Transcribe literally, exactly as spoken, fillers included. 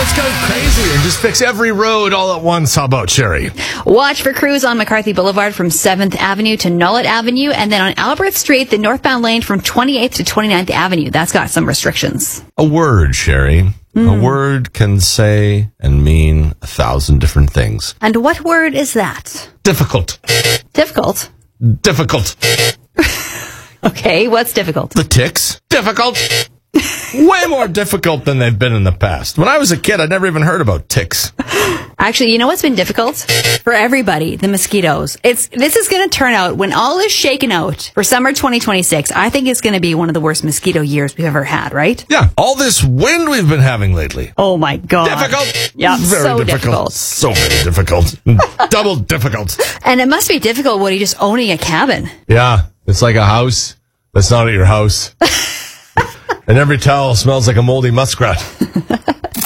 let's go crazy and just fix every road all at once. How about Sherry? Watch for crews on McCarthy Boulevard from seventh Avenue to Nollet Avenue, and then on Albert Street, the northbound lane from twenty-eighth to twenty-ninth Avenue. That's got some restrictions. A word, Sherry. Mm. A word can say and mean a thousand different things. And what word is that? Difficult. Difficult? Difficult. Okay, what's difficult? The ticks. Difficult. Way more difficult than they've been in the past. When I was a kid, I'd never even heard about ticks. Actually, you know what's been difficult? For everybody, the mosquitoes. It's This is going to turn out, when all is shaken out for summer twenty twenty-six, I think it's going to be one of the worst mosquito years we've ever had, right? Yeah, all this wind we've been having lately. Oh my God. Difficult. Yeah, very so difficult. difficult. So very difficult. Double difficult. And it must be difficult when you're just owning a cabin. Yeah, it's like a house that's not at your house. And every towel smells like a moldy muskrat.